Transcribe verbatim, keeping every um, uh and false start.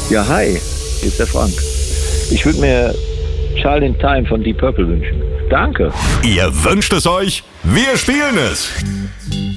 Ja, hi, hier ist der Frank. Ich würde mir Child in Time von Deep Purple wünschen. Danke. Ihr wünscht es euch, wir spielen es.